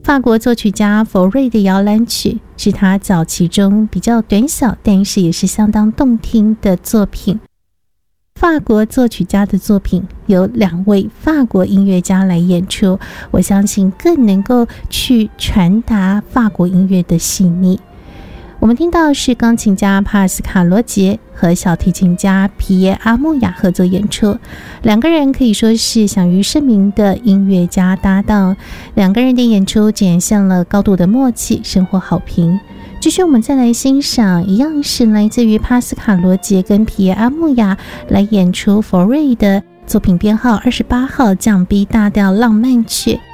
法国作曲家佛瑞的摇篮曲是他早期中比较短小，但是也是相当动听的作品。法国作曲家的作品由2位法国音乐家来演出，我相信更能够去传达法国音乐的细腻。我们听到是钢琴家帕斯卡罗杰和小提琴家皮耶阿穆亚合作演出，2个人可以说是享誉盛名的音乐家搭档，2个人的演出展现了高度的默契，深获好评。继续我们再来欣赏，一样是来自于帕斯卡罗杰跟皮耶阿穆亚来演出佛瑞的作品编号28号降 B 大调浪漫曲。